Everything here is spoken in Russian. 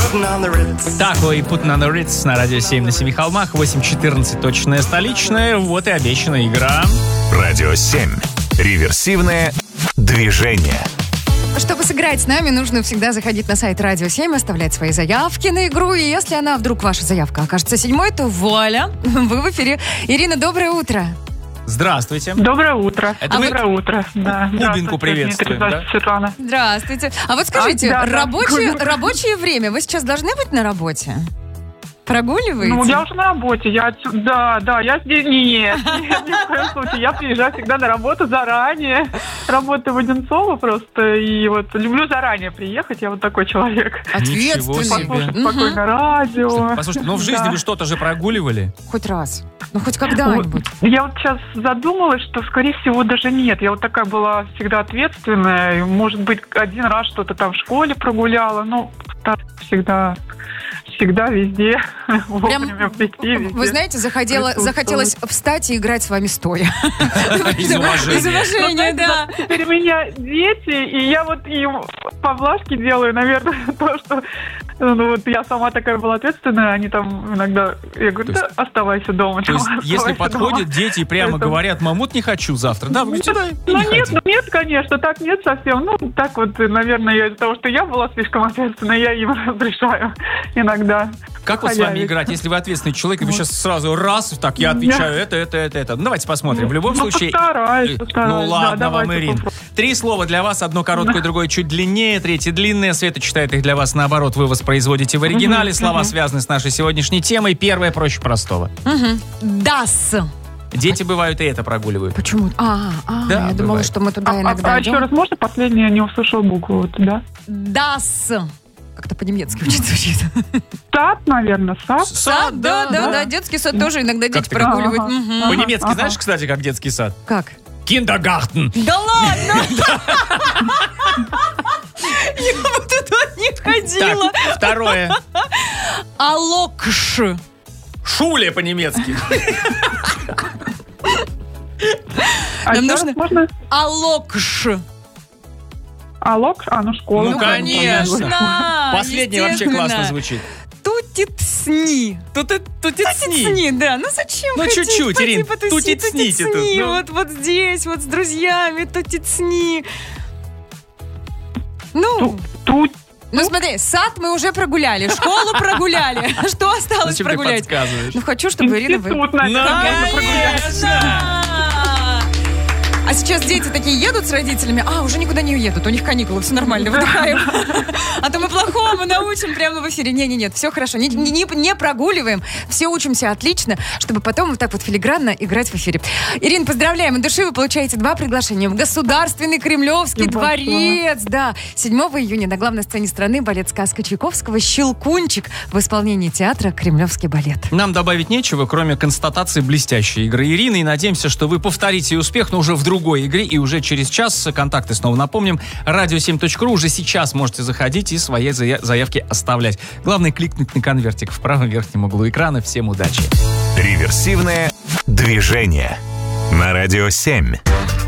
Тако и Puttin on the Ritz на радио 7 на 7 холмах. 8:14 точная столичная. Вот и обещанная игра. Радио 7. Реверсивное движение. Чтобы сыграть с нами, нужно всегда заходить на сайт Радио 7, оставлять свои заявки на игру. И если она вдруг, ваша заявка окажется 7-й, то вуаля, вы в эфире. Ирина, доброе утро. Здравствуйте. Доброе утро. Это утро. Да. Кубинку приветствуем, да? Светлана. Здравствуйте. А вот скажите, рабочее время, вы сейчас должны быть на работе? Прогуливаете? Ну, я уже на работе. Я здесь... Нет, ни в коем случае. Я приезжаю всегда на работу заранее. Работаю в Одинцово просто. И вот люблю заранее приехать. Я вот такой человек. Ответственный. Послушать спокойно радио. Послушайте, ну в жизни вы что-то же прогуливали? Хоть раз. Ну, хоть когда-нибудь. Я вот сейчас задумалась, что, скорее всего, даже нет. Я вот такая была всегда ответственная. Может быть, один раз что-то там в школе прогуляла. Ну, всегда везде. Вовремя прийти, везде. Вы знаете, захотелось встать и играть с вами стоя. Из уважения, да. Теперь у меня дети, и я вот им поблажки делаю, наверное, то, что вот я сама такая была ответственная, они там иногда, я говорю, да, оставайся дома. То есть, если подходят дети и прямо говорят, мамут, не хочу завтра, да, вы сюда нет, конечно, так нет совсем. Ну, так вот, наверное, из-за того, что я была слишком ответственной, я им разрешаю иногда. Как вот с вами играть, если вы ответственный человек, и вы сейчас сразу раз, так, я отвечаю, это. Ну, давайте посмотрим. В любом случае... Постараюсь. Ну, ладно вам, Ирин. 3 слова для вас, одно короткое, другое чуть длиннее, третье длинное. Света читает их для вас наоборот, вы воспроизводите в оригинале. Слова связаны с нашей сегодняшней темой. Первое проще простого. Das. Дети бывают и это прогуливают. Почему? Да, я думала, бывает. что мы туда иногда идем. еще раз можно? Последнее не услышал букву, вот, да? Das. Как-то по-немецки очень звучит. Сад, наверное, сад. Сад, Да, детский сад тоже иногда дети прогуливают. По-немецки знаешь, кстати, как детский сад? Как? Киндергартен. Да ладно! Я бы туда не ходила. Так, второе. Алокш. Шуле по-немецки. Нам нужно... Можно? Алокш. Алокш? Ну школа. Ну, конечно. Последнее вообще классно звучит. Тутицни. Тутицни, да. Ну зачем Ну ходить? чуть-чуть, Ирин, тутицните тут. Ну. Вот здесь, вот с друзьями, тутицни. Ну смотри, сад мы уже прогуляли, школу прогуляли. Что осталось Зачем прогулять? ты подсказываешь? Ну хочу, чтобы Ирина... Институт, наверное, прогулять. Конечно! А сейчас дети такие едут с родителями, уже никуда не уедут, у них каникулы, все нормально, выдыхаем. А то мы плохому научим прямо в эфире. Нет, все хорошо, не прогуливаем, все учимся отлично, чтобы потом вот так вот филигранно играть в эфире. Ирина, поздравляем, от души вы получаете 2 приглашения в Государственный Кремлевский дворец. Да, 7 июня на главной сцене страны балет «Сказка» Чайковского «Щелкунчик» в исполнении театра «Кремлевский балет». Нам добавить нечего, кроме констатации блестящей игры Ирины, и надеемся, что вы повторите успех, но уже в другой игре, и уже через час контакты снова напомним. Radio7.ru, уже сейчас можете заходить и свои заявки оставлять. Главное кликнуть на конвертик в правом верхнем углу экрана. Всем удачи! Реверсивное движение на Радио 7.